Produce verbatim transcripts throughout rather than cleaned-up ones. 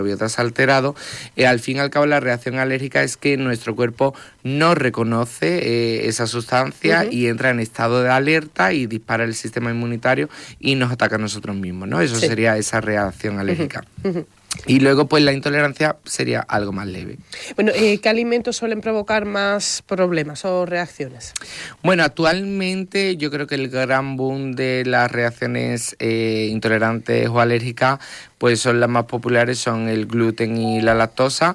microbiotas alterados, eh, al fin y al cabo la reacción alérgica es que nuestro cuerpo no reconoce eh, esa sustancia uh-huh. y entra en estado de alerta y dispara el sistema inmunitario y nos ataca a nosotros mismos, ¿no? Eso sí. sería esa reacción alérgica. Uh-huh. Uh-huh. Y luego, pues, la intolerancia sería algo más leve. Bueno, eh, ¿qué alimentos suelen provocar más problemas o reacciones? Bueno, actualmente yo creo que el gran boom de las reacciones eh, intolerantes o alérgicas, pues son las más populares, son el gluten y la lactosa,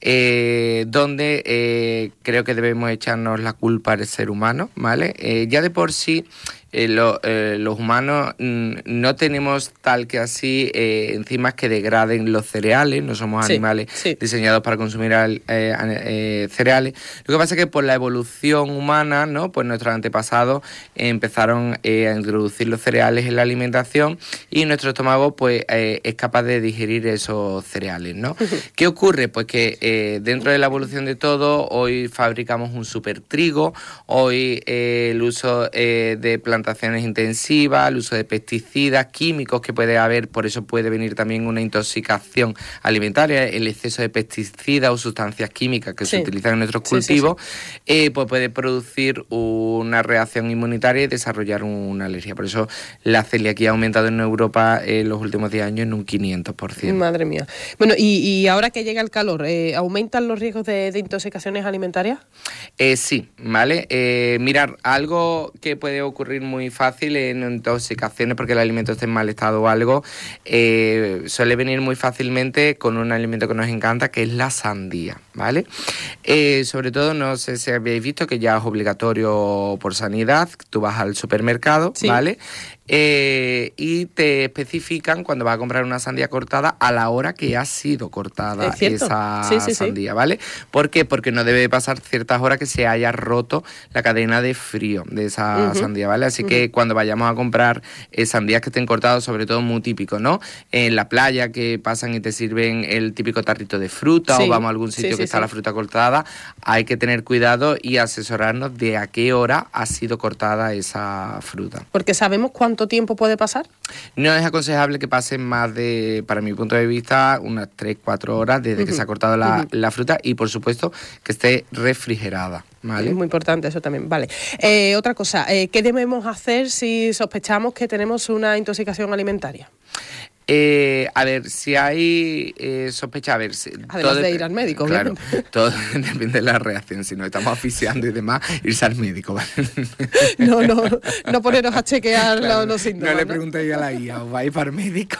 eh, donde eh, creo que debemos echarnos la culpa al ser humano, ¿vale? Eh, ya de por sí, Eh, lo, eh, los humanos mm, no tenemos tal que así eh, enzimas que degraden los cereales, no somos sí, animales sí. diseñados para consumir al, eh, eh, cereales. Lo que pasa es que por la evolución humana, ¿no? Pues nuestros antepasados eh, empezaron eh, a introducir los cereales en la alimentación y nuestro estómago pues eh, es capaz de digerir esos cereales, ¿no? Uh-huh. ¿Qué ocurre? Pues que eh, dentro de la evolución de todo, hoy fabricamos un super trigo, hoy eh, el uso eh, de plantas intensivas, el uso de pesticidas, químicos que puede haber, por eso puede venir también una intoxicación alimentaria, el exceso de pesticidas o sustancias químicas que sí. se utilizan en nuestros cultivos, sí, sí, sí. Eh, pues puede producir una reacción inmunitaria y desarrollar una alergia. Por eso la celiaquía ha aumentado en Europa en los últimos diez años en un quinientos por ciento. Madre mía. Bueno, y, y ahora que llega el calor, eh, ¿aumentan los riesgos de, de intoxicaciones alimentarias? Eh, sí, ¿vale? Eh, mirar, algo que puede ocurrir muy muy fácil en intoxicaciones porque el alimento esté en mal estado o algo, eh, suele venir muy fácilmente con un alimento que nos encanta, que es la sandía, ¿vale? Eh, sobre todo, no sé si habéis visto que ya es obligatorio por sanidad, tú vas al supermercado, sí. ¿vale? Eh, y te especifican cuando vas a comprar una sandía cortada a la hora que ha sido cortada esa sí, sí, sandía, sí. ¿vale? ¿Por qué? Porque no debe pasar ciertas horas que se haya roto la cadena de frío de esa uh-huh. sandía, ¿vale? Así uh-huh. que cuando vayamos a comprar eh, sandías que estén cortadas, sobre todo muy típico, ¿no? En la playa que pasan y te sirven el típico tarrito de fruta sí. o vamos a algún sitio sí, sí, que está sí. la fruta cortada, hay que tener cuidado y asesorarnos de a qué hora ha sido cortada esa fruta. Porque sabemos cuánto ¿Cuánto tiempo puede pasar? No es aconsejable que pasen más de, para mi punto de vista, unas tres cuatro horas desde uh-huh. que se ha cortado la, uh-huh. la fruta y, por supuesto, que esté refrigerada. ¿Vale? Es muy importante eso también. Vale. Eh, otra cosa, eh, ¿qué debemos hacer si sospechamos que tenemos una intoxicación alimentaria? Eh, a ver, si hay eh, sospecha, a ver... Si, Además todo de ir al médico, claro, obviamente. Todo depende de la reacción. Si nos estamos asfixiando y demás, irse al médico, ¿vale? No, no, no poneros a chequear claro, los, los síntomas. No le preguntéis ¿no? a la guía, os vais para el médico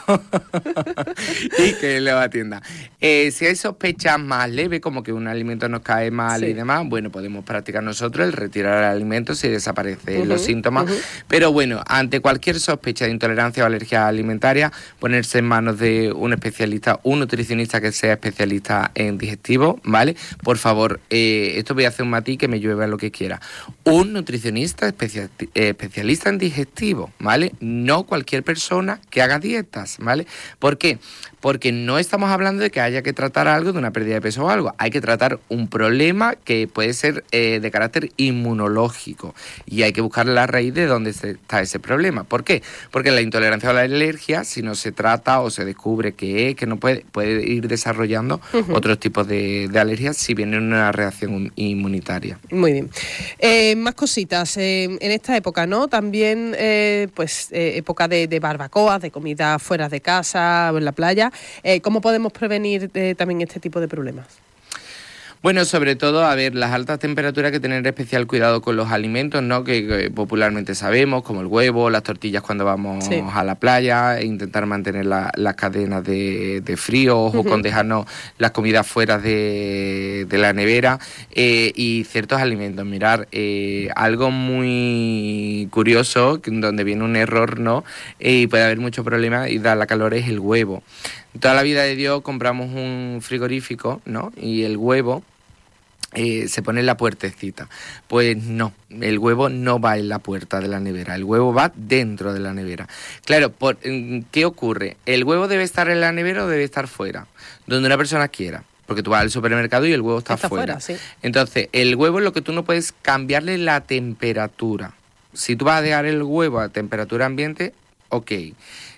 y que le atienda. Eh, si hay sospechas más leves, como que un alimento nos cae mal sí. y demás, bueno, podemos practicar nosotros el retirar el alimento si desaparecen uh-huh, los síntomas. Uh-huh. Pero bueno, ante cualquier sospecha de intolerancia o alergia alimentaria, poner en manos de un especialista, un nutricionista que sea especialista en digestivo, ¿vale? Por favor, eh, esto voy a hacer un matiz que me llueva lo que quiera. Un nutricionista especia- eh, especialista en digestivo, ¿vale? No cualquier persona que haga dietas, ¿vale? ¿Por qué? Porque no estamos hablando de que haya que tratar algo de una pérdida de peso o algo. Hay que tratar un problema que puede ser eh, de carácter inmunológico y hay que buscar la raíz de dónde está ese problema. ¿Por qué? Porque la intolerancia o la alergia, si no se trata o se descubre que es, que no puede, puede ir desarrollando uh-huh. otros tipos de, de alergias si viene una reacción inmunitaria. Muy bien. Eh, más cositas. Eh, en esta época, ¿no? También, eh, pues, eh, época de, de barbacoas, de comida fuera de casa o en la playa. Eh, ¿Cómo podemos prevenir eh, también este tipo de problemas? Bueno, sobre todo, a ver, las altas temperaturas hay que tener especial cuidado con los alimentos, ¿no? Que, que popularmente sabemos, como el huevo, las tortillas cuando vamos sí. a la playa, e intentar mantener la, las cadenas de, de frío, ojo uh-huh. con dejarnos las comidas fuera de, de la nevera eh, y ciertos alimentos. Mirar, eh, algo muy curioso, donde viene un error, ¿no? Eh, y puede haber mucho problema y da la calor, es el huevo. Toda la vida de Dios compramos un frigorífico, ¿no? Y el huevo eh, se pone en la puertecita. Pues no, el huevo no va en la puerta de la nevera, el huevo va dentro de la nevera. Claro, por, ¿qué ocurre? ¿El huevo debe estar en la nevera o debe estar fuera? Donde una persona quiera. Porque tú vas al supermercado y el huevo está, está fuera. fuera sí. Entonces, el huevo es lo que tú no puedes cambiarle la temperatura. Si tú vas a dejar el huevo a temperatura ambiente, ok.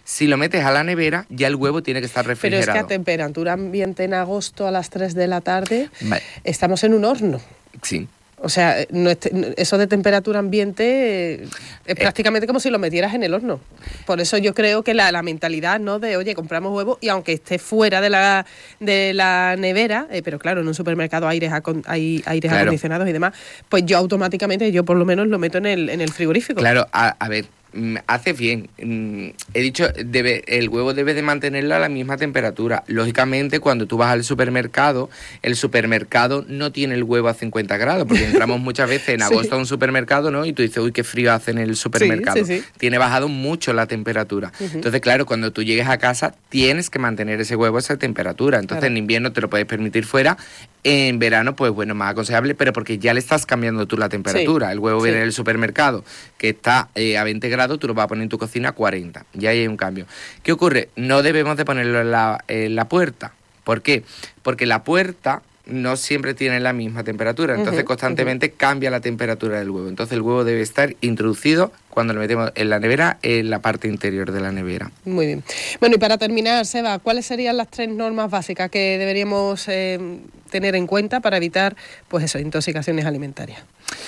Si lo metes a la nevera, ya el huevo tiene que estar refrigerado. Pero es que a temperatura ambiente en agosto a las tres de la tarde, vale. estamos en un horno. Sí. O sea, no es, eso de temperatura ambiente eh, es prácticamente como si lo metieras en el horno. Por eso yo creo que la, la mentalidad, ¿no? De, oye, compramos huevos y aunque esté fuera de la de la nevera, eh, pero claro, en un supermercado aires, acon, hay aires claro. acondicionados y demás, pues yo automáticamente, yo por lo menos lo meto en el, en el frigorífico. Claro, a, a ver, haces bien. He dicho, debe, el huevo debe de mantenerlo a la misma temperatura. Lógicamente, cuando tú vas al supermercado, el supermercado no tiene el huevo a cincuenta grados, porque entramos muchas veces en agosto sí. a un supermercado, ¿no? Y tú dices, uy, qué frío hace en el supermercado. Sí, sí, sí. Tiene bajado mucho la temperatura. Uh-huh. Entonces, claro, cuando tú llegues a casa, tienes que mantener ese huevo a esa temperatura. Entonces, claro. en invierno te lo puedes permitir fuera. En verano, pues bueno, más aconsejable, pero porque ya le estás cambiando tú la temperatura. Sí. El huevo sí. viene en el supermercado, que está eh, a veinte grados, tú lo vas a poner en tu cocina a cuarenta. Ya hay un cambio. ¿Qué ocurre? No debemos de ponerlo en la, en la puerta. ¿Por qué? Porque la puerta no siempre tiene la misma temperatura, entonces uh-huh, constantemente uh-huh. cambia la temperatura del huevo. Entonces el huevo debe estar introducido cuando lo metemos en la nevera, en la parte interior de la nevera. Muy bien. Bueno, y para terminar, Seba, ¿cuáles serían las tres normas básicas que deberíamos eh, tener en cuenta para evitar, pues eso, intoxicaciones alimentarias?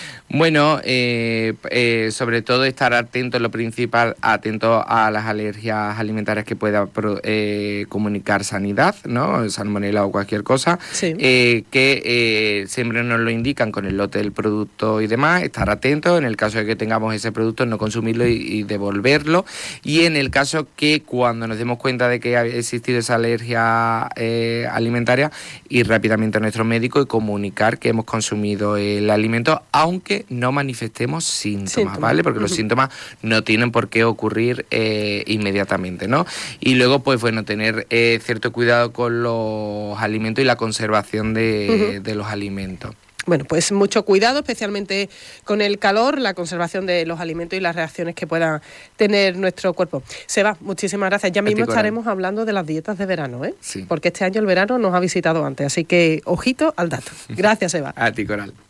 Bueno, eh, eh, sobre todo estar atento, lo principal, atento a las alergias alimentarias que pueda eh, comunicar sanidad, ¿no? Salmonela o cualquier cosa, sí. eh, que eh, siempre nos lo indican con el lote del producto y demás, estar atentos, en el caso de que tengamos ese producto, no consumirlo y, y devolverlo, y en el caso que cuando nos demos cuenta de que ha existido esa alergia eh, alimentaria, ir rápidamente a nuestro médico y comunicar que hemos consumido el alimento, aunque no manifestemos síntomas, síntomas. ¿Vale? Porque los síntomas no tienen por qué ocurrir eh, inmediatamente, ¿no? Y luego, pues bueno, tener eh, cierto cuidado con los alimentos y la conservación de, uh-huh. de los alimentos. Bueno, pues mucho cuidado, especialmente con el calor, la conservación de los alimentos y las reacciones que pueda tener nuestro cuerpo. Seba, muchísimas gracias. Ya mismo estaremos hablando de las dietas de verano, ¿eh? Sí. Porque este año el verano nos ha visitado antes, así que ojito al dato. Gracias, Seba. A ti, Coral.